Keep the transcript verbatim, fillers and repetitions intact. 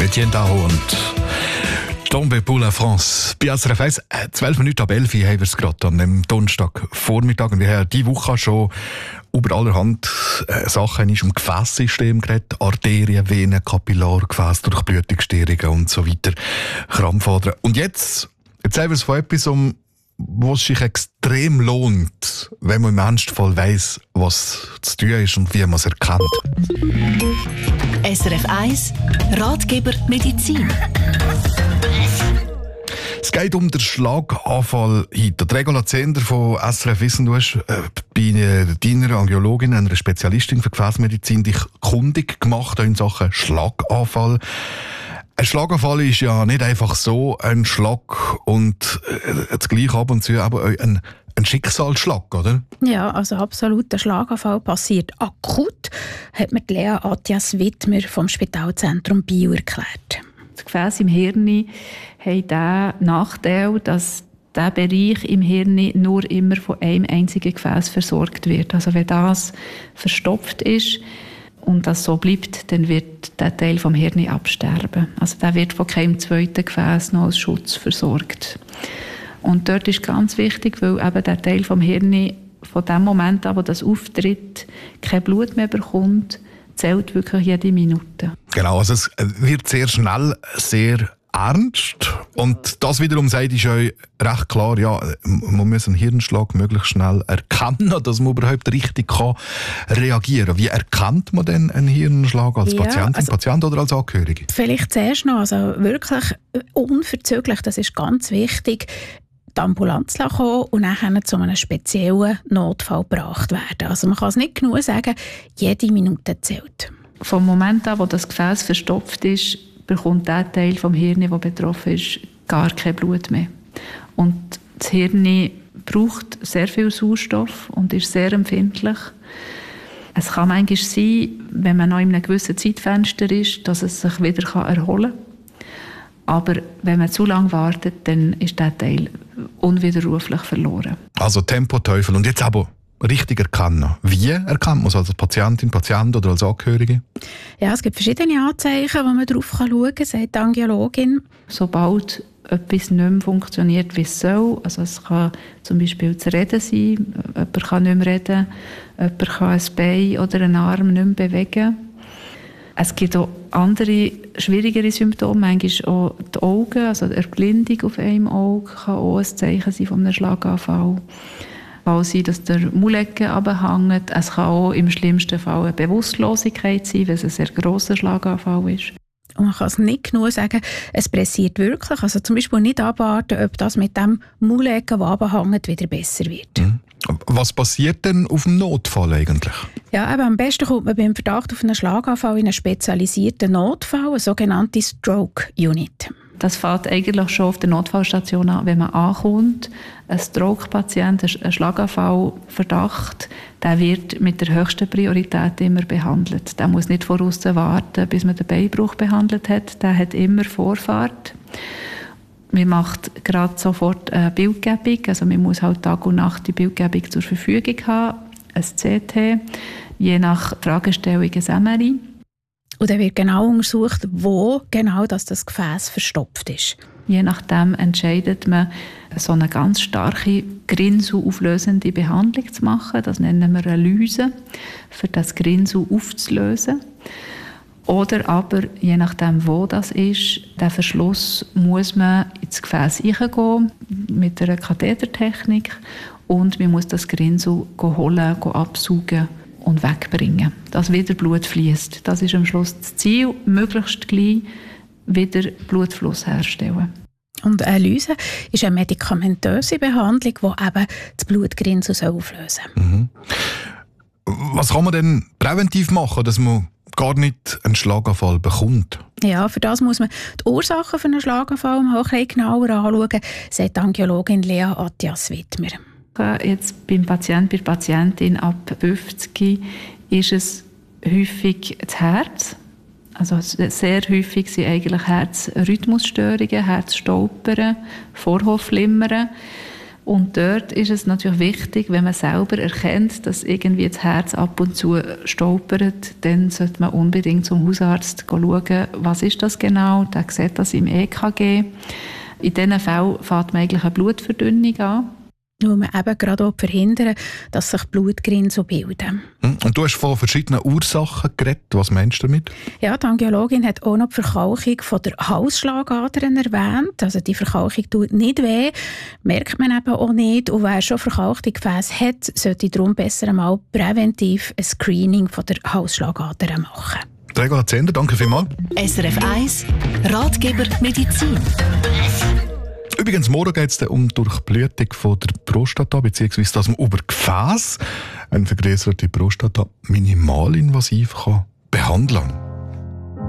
Etienne Daho und Tombé pour la France. Bei S R F eins, zwölf Minuten ab elf haben wir es gerade an dem Donnerstagvormittag. Und wir haben diese Woche schon über allerhand äh, Sachen ist um Gefäßsystem geredet. Arterien, Venen, Kapillargefäße, Durchblutungsstörungen und so weiter. Krampfadern. Und jetzt, jetzt haben wir es von etwas, um, was sich extrem lohnt, wenn man im Ernstfall weiss, was zu tun ist und wie man es erkennt. S R F eins Ratgeber Medizin. Es geht um den Schlaganfall heute. Die Regula Zehnder von S R F Wissen, du hast äh, bei deiner Angiologin, einer Spezialistin für Gefäßmedizin, dich kundig gemacht in Sachen Schlaganfall. Ein Schlaganfall ist ja nicht einfach so ein Schlag und äh, das gleiche ab und zu aber ein, ein Schicksalsschlag, oder? Ja, also absolut. Der Schlaganfall passiert akut, hat mir Lea Attias-Wittmer vom Spitalzentrum Biel erklärt. Das Gefäß im Hirn hat den Nachteil, dass dieser Bereich im Hirn nur immer von einem einzigen Gefäß versorgt wird. Also wenn das verstopft ist und das so bleibt, dann wird der Teil vom Hirn absterben. Also der wird von keinem zweiten Gefäß noch als Schutz versorgt. Und dort ist ganz wichtig, weil eben der Teil vom Hirn von dem Moment an, wo das auftritt, kein Blut mehr bekommt, zählt wirklich jede Minute. Genau, also es wird sehr schnell sehr ernst. Und das wiederum sagt, ist euch recht klar, ja, man muss einen Hirnschlag möglichst schnell erkennen, dass man überhaupt richtig kann reagieren kann. Wie erkennt man denn einen Hirnschlag als ja, Patientin, also, Patient oder als Angehörige? Vielleicht zuerst noch, also wirklich unverzüglich, das ist ganz wichtig, die Ambulanz kommen und dann zu einem speziellen Notfall gebracht werden. Also man kann es nicht genug sagen, jede Minute zählt. Vom Moment an, wo das Gefäß verstopft ist, bekommt der Teil vom Hirn, der betroffen ist, gar kein Blut mehr. Und das Hirn braucht sehr viel Sauerstoff und ist sehr empfindlich. Es kann manchmal sein, wenn man noch in einem gewissen Zeitfenster ist, dass es sich wieder erholen kann. Aber wenn man zu lange wartet, dann ist der Teil unwiderruflich verloren. Also Tempoteufel. Und jetzt aber richtig erkennen. Wie erkennt man es als Patientin, Patient oder als Angehörige? Ja, es gibt verschiedene Anzeichen, wo man darauf schauen kann, sagt die Angiologin. Sobald etwas nicht mehr funktioniert, wie es soll, also es kann zum Beispiel das Reden sein, jemand kann nicht mehr reden, jemand kann ein Bein oder einen Arm nicht mehr bewegen. Es gibt auch andere, schwierigere Symptome, manchmal auch die Augen, also die Erblindung auf einem Auge kann auch ein Zeichen sein von einem Schlaganfall. Es kann sein, dass der Maulecken runterhängt. Es kann auch im schlimmsten Fall eine Bewusstlosigkeit sein, wenn es ein sehr grosser Schlaganfall ist. Und man kann es nicht genug sagen, es pressiert wirklich. Also zum Beispiel nicht abwarten, ob das mit dem Maulecken, der runterhängt, wieder besser wird. Mhm. Was passiert denn auf dem Notfall eigentlich? Ja, aber am besten kommt man beim Verdacht auf einen Schlaganfall in einen spezialisierten Notfall, eine sogenannte Stroke Unit. Das fängt eigentlich schon auf der Notfallstation an, wenn man ankommt. Ein Stroke-Patient, ein Schlaganfall-Verdacht, der wird mit der höchsten Priorität immer behandelt. Der muss nicht voraus warten, bis man den Beinbruch behandelt hat. Der hat immer Vorfahrt. Man macht gerade sofort eine Bildgebung, also man muss halt Tag und Nacht die Bildgebung zur Verfügung haben, ein C T, je nach Fragestellung ein M R I. Und dann wird genau untersucht, wo genau das, das Gefäß verstopft ist. Je nachdem entscheidet man, so eine ganz starke grinselauflösende Behandlung zu machen. Das nennen wir eine Lyse, für das Grinsel aufzulösen. Oder aber, je nachdem, wo das ist, der Verschluss muss man ins Gefäß hineingehen mit einer Kathetertechnik und man muss das Grinsel holen, absaugen und wegbringen, dass wieder Blut fließt. Das ist am Schluss das Ziel, möglichst gleich wieder Blutfluss herstellen. Und eine Lyse ist eine medikamentöse Behandlung, die eben das Blutgrinsel auflösen soll. Mhm. Was kann man denn präventiv machen, dass man gar nicht einen Schlaganfall bekommt? Ja, für das muss man die Ursachen für einen Schlaganfall mal ein bisschen genauer anschauen, sagt die Angiologin Lea Attias-Wittmer. Jetzt beim Patienten, bei der Patientin ab fünfzig ist es häufig das Herz. Also sehr häufig sind eigentlich Herzrhythmusstörungen, Herzstolpern, Vorhofflimmern. Und dort ist es natürlich wichtig, wenn man selber erkennt, dass irgendwie das Herz ab und zu stolpert, dann sollte man unbedingt zum Hausarzt schauen, was ist das genau, der sieht das im E K G. In diesen Fällen fängt man eigentlich eine Blutverdünnung an. Nur man eben gerade auch verhindern, dass sich Blutgerinnsel bilden. Und du hast von verschiedenen Ursachen geredet. Was meinst du damit? Ja, die Angiologin hat auch noch die Verkalkung von der Halsschlagadern erwähnt. Also die Verkalkung tut nicht weh, merkt man eben auch nicht. Und wer schon verkalkte Gefäße hat, sollte darum besser einmal präventiv ein Screening von der Halsschlagadern machen. Regula Zehnder, danke vielmals. S R F eins Ratgeber Medizin. Übrigens, morgen geht es um die Durchblutung von der Prostata, beziehungsweise dass man über Gefäß eine vergrößerte Prostata minimalinvasiv kann behandeln kann.